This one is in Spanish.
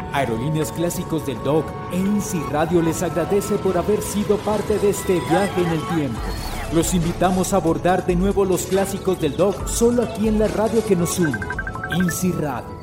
Aerolíneas Clásicos del DOC e INSI Radio les agradece por haber sido parte de este viaje en el tiempo. Los invitamos a abordar de nuevo los clásicos del DOC solo aquí en la radio que nos une, INSI Radio.